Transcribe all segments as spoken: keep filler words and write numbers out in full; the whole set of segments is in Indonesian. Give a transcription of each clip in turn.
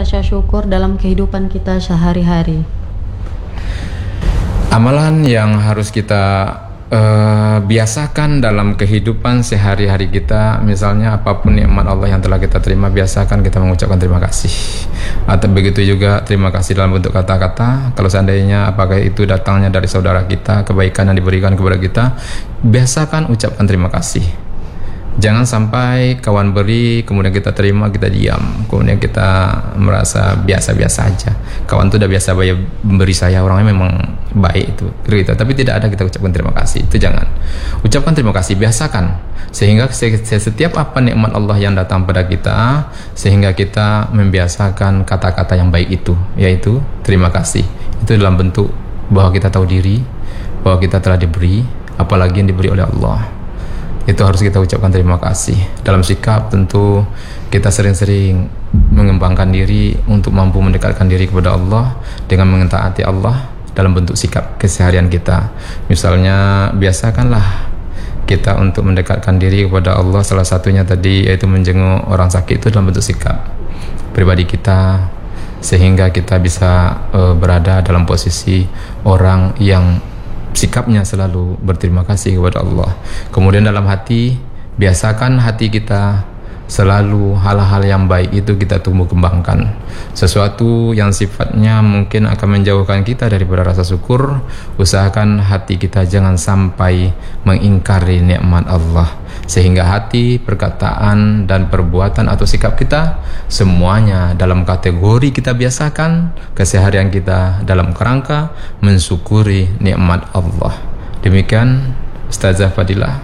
rasa syukur dalam kehidupan kita sehari-hari? Amalan yang harus kita uh, biasakan dalam kehidupan sehari-hari kita, misalnya apapun nikmat Allah yang telah kita terima, biasakan kita mengucapkan terima kasih. Atau begitu juga terima kasih dalam bentuk kata-kata. Kalau seandainya apakah itu datangnya dari saudara kita, kebaikan yang diberikan kepada kita, biasakan ucapkan terima kasih. Jangan sampai kawan beri, kemudian kita terima, kita diam, kemudian kita merasa biasa-biasa aja. Kawan itu udah biasa bayar memberi saya, orangnya memang baik itu, gitu. Tapi tidak ada kita ucapkan terima kasih, itu jangan. Ucapkan terima kasih, biasakan, sehingga setiap apa nikmat Allah yang datang pada kita, sehingga kita membiasakan kata-kata yang baik itu, yaitu terima kasih. Itu dalam bentuk bahwa kita tahu diri, bahwa kita telah diberi, apalagi yang diberi oleh Allah. Itu harus kita ucapkan terima kasih. Dalam sikap tentu kita sering-sering mengembangkan diri untuk mampu mendekatkan diri kepada Allah dengan mentaati Allah dalam bentuk sikap keseharian kita. Misalnya biasakanlah kita untuk mendekatkan diri kepada Allah, salah satunya tadi yaitu menjenguk orang sakit, itu dalam bentuk sikap pribadi kita, sehingga kita bisa uh, berada dalam posisi orang yang sikapnya selalu berterima kasih kepada Allah. Kemudian dalam hati, biasakan hati kita selalu hal-hal yang baik itu kita tumbuh kembangkan. Sesuatu yang sifatnya mungkin akan menjauhkan kita daripada rasa syukur, usahakan hati kita jangan sampai mengingkari nikmat Allah, sehingga hati, perkataan, dan perbuatan atau sikap kita semuanya dalam kategori kita biasakan keseharian kita dalam kerangka mensyukuri nikmat Allah. Demikian Ustazah Fadilah.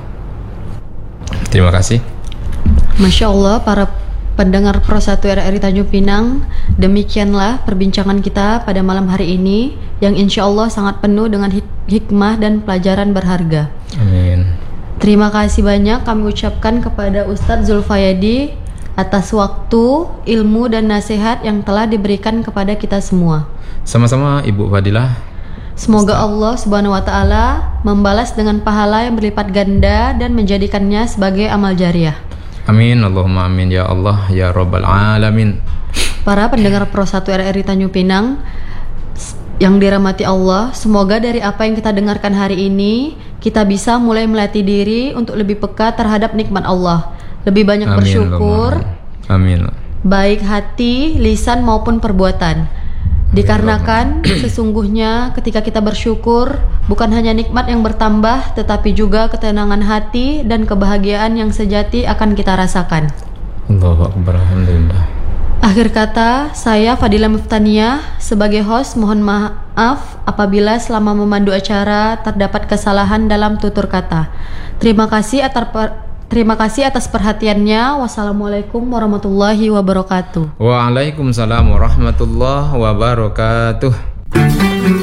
Terima kasih. Masya Allah, para pendengar Pro satu R R I Tanjung Pinang, demikianlah perbincangan kita pada malam hari ini yang insya Allah sangat penuh dengan hik- hikmah dan pelajaran berharga. Amin. Terima kasih banyak kami ucapkan kepada Ustadz Zulfayadi atas waktu, ilmu, dan nasihat yang telah diberikan kepada kita semua. Sama-sama Ibu Fadilah. Semoga Allah Subhanahu wa Ta'ala membalas dengan pahala yang berlipat ganda dan menjadikannya sebagai amal jariah. Amin, Allahumma amin ya Allah ya Rabbal Alamin. Para pendengar Pro satu R R I Tanjung Pinang yang dirahmati Allah, semoga dari apa yang kita dengarkan hari ini, kita bisa mulai melatih diri untuk lebih peka terhadap nikmat Allah, lebih banyak amin, bersyukur, amin. Baik hati, lisan maupun perbuatan. Dikarenakan sesungguhnya ketika kita bersyukur, bukan hanya nikmat yang bertambah, tetapi juga ketenangan hati dan kebahagiaan yang sejati akan kita rasakan. Allahu Akbar, alhamdulillah. Akhir kata, saya Fadilah Miftania sebagai host mohon maaf apabila selama memandu acara terdapat kesalahan dalam tutur kata. Terima kasih atas per- Terima kasih atas perhatiannya. Wassalamualaikum warahmatullahi wabarakatuh. Waalaikumsalam warahmatullahi wabarakatuh.